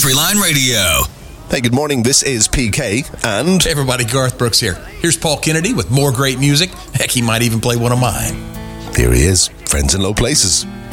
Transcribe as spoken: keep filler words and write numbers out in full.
Country Line Radio. Hey, good morning. This is P K and... Hey everybody, Garth Brooks here. Here's Paul Kennedy with more great music. Heck, he might even play one of mine. Here he is, Friends in Low Places.